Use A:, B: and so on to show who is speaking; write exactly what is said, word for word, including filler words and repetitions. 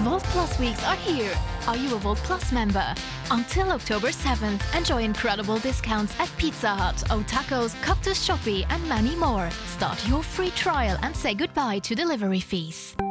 A: Volt Plus weeks are here. Are you a Volt Plus member? Until October seventh, enjoy incredible discounts at Pizza Hut, Otakos, Cactus Shopee and many more. Start your free trial and say goodbye to delivery fees.